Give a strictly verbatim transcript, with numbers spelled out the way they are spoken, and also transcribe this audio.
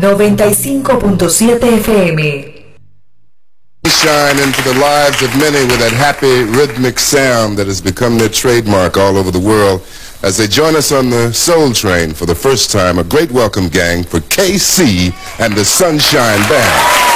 noventa y cinco punto siete F M. Shine into the lives of many with that happy rhythmic sound that has become their trademark all over the world as they join us on the Soul Train for the first time. A great welcome, gang, for K C and the Sunshine Band.